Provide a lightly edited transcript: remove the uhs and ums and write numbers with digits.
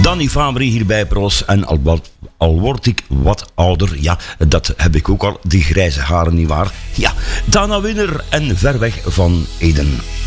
Danny Fabry hier bij Pros. En al word ik wat ouder, ja, dat heb ik ook al, die grijze haren, nietwaar? Ja, Dana Winner en Ver weg van Eden.